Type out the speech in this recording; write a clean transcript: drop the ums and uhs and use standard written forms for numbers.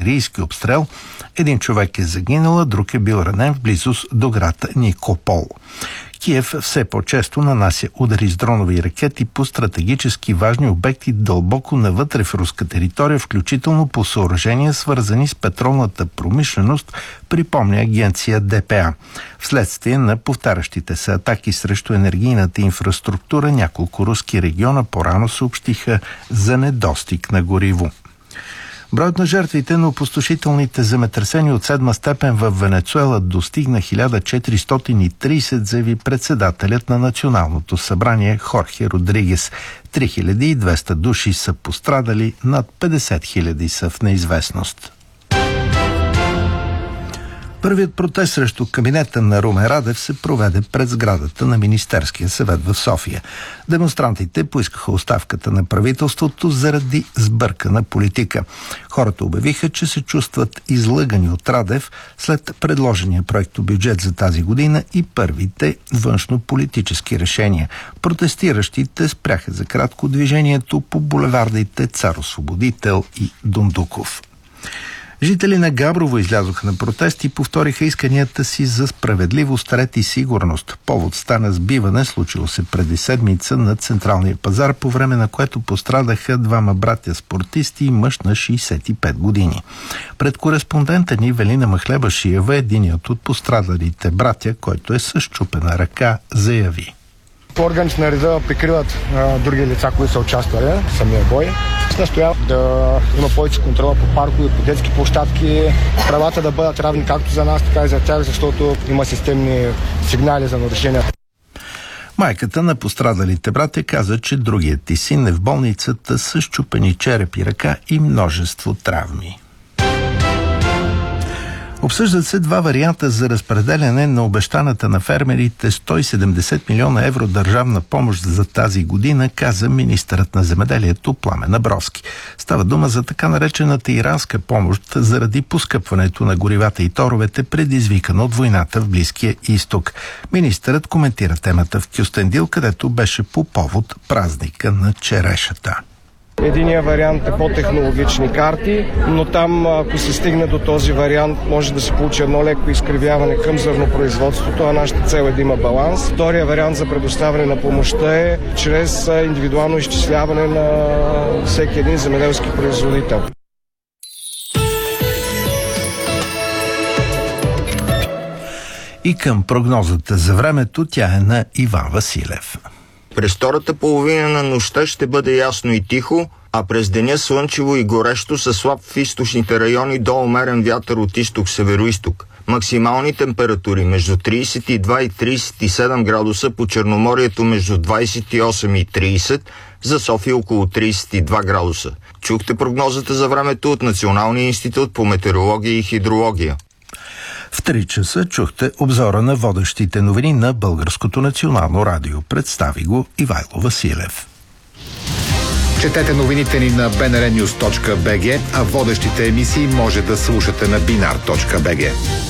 артилерийски обстрел. Един човек е загинал, а друг е бил ранен в близост до град Никопол. Киев все по-често нанася удари с дронови ракети по стратегически важни обекти дълбоко навътре в руска територия, включително по съоръжения, свързани с петролната промишленост, припомня агенция ДПА. Вследствие на повтарящите се атаки срещу енергийната инфраструктура, няколко руски региона по-рано съобщиха за недостиг на гориво. Броят на жертвите на опустошителните земетресения от 7 степен в Венецуела достигна 1430, заяви председателят на Националното събрание Хорхе Родригес. 3200 души са пострадали, над 50 000 са в неизвестност. Първият протест срещу кабинета на Румен Радев се проведе пред сградата на Министерския съвет в София. Демонстрантите поискаха оставката на правителството заради сбъркана политика. Хората обявиха, че се чувстват излъгани от Радев след предложения проектобюджет за тази година и първите външнополитически решения. Протестиращите спряха за кратко движението по булевардите Цар Освободител и Дондуков. Жители на Габрово излязоха на протест и повториха исканията си за справедливост, ред и сигурност. Повод стана сбиване, случило се преди седмица на Централния пазар, по време на което пострадаха двама братя спортисти и мъж на 65 години. Пред кореспондента ни Велина Махлеба-Шиева, единият от пострадалите братя, който е със счупена ръка, заяви: Органите на реда прикриват други лица, които са участвали в самия бой. Настоява да има повече контрола по паркове, по детски площадки, правата да бъдат равни както за нас, така и за тях, защото има системни сигнали за нарушения. Майката на пострадалите братя каза, че другият ти син е в болницата с счупени череп и ръка и множество травми. Обсъждат се два варианта за разпределяне на обещаната на фермерите 170 милиона евро държавна помощ за тази година, каза министърът на земеделието Пламен Абровски. Става дума за така наречената иранска помощ заради поскъпването на горивата и торовете, предизвикано от войната в Близкия изток. Министърът коментира темата в Кюстендил, където беше по повод празника на черешата. Единият вариант е по-технологични карти, но там, ако се стигне до този вариант, може да се получи едно леко изкривяване към зърнопроизводството, а нашата цел е да има баланс. Втория вариант за предоставяне на помощта е чрез индивидуално изчисляване на всеки един земеделски производител. И към прогнозата за времето, тя е на Иван Василев. През втората половина на нощта ще бъде ясно и тихо, а през деня слънчево и горещо със слаб в източните райони до умерен вятър от изток-североизток. Максимални температури между 32 и 37 градуса, по Черноморието между 28 и 30, за София около 32 градуса. Чухте прогнозата за времето от Националния институт по метеорология и хидрология. В 3 часа чухте обзора на водещите новини на Българското национално радио. Представи го Ивайло Василев. Четете новините ни на bnrnews.bg, а водещите емисии може да слушате на binar.bg.